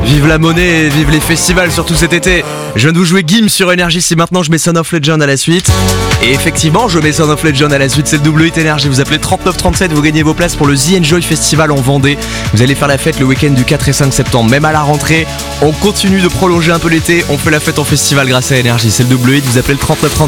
Vive la monnaie et vive les festivals, surtout cet été. Je viens de vous jouer Gims sur Énergie, si maintenant je mets Son of Legend à la suite. Et effectivement, je mets Son of Legend à la suite, c'est le double hit Énergie. Vous appelez 3937, vous gagnez vos places pour le The Enjoy Festival en Vendée. Vous allez faire la fête le week-end du 4 et 5 septembre. Même à la rentrée, on continue de prolonger un peu l'été. On fait la fête en festival grâce à Énergie, c'est le double hit, vous appelez le 3937.